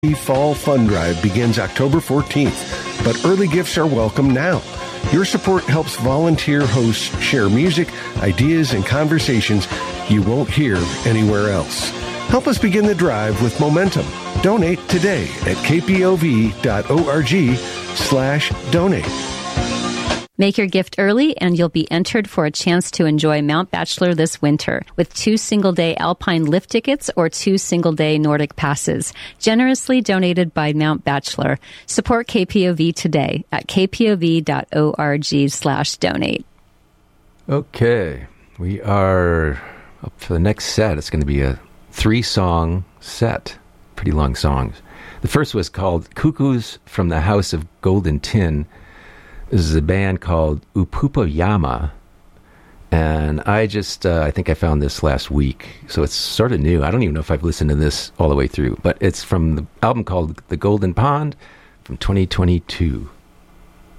Fall Fund Drive begins October 14th, but early gifts are welcome now. Your support helps volunteer hosts share music, ideas, and conversations you won't hear anywhere else. Help us begin the drive with momentum. Donate today at kpov.org/donate. Make your gift early and you'll be entered for a chance to enjoy Mount Bachelor this winter with 2 single-day Alpine lift tickets or 2 single-day Nordic passes, generously donated by Mount Bachelor. Support KPOV today at kpov.org/donate. Okay, we are up for the next set. It's going to be a 3-song set, pretty long songs. The first was called Cuckoos from the House of Golden Tin. This is a band called Upupayama, and I think I found this last week, so it's sort of new. I don't even know if I've listened to this all the way through, but it's from the album called The Golden Pond from 2022.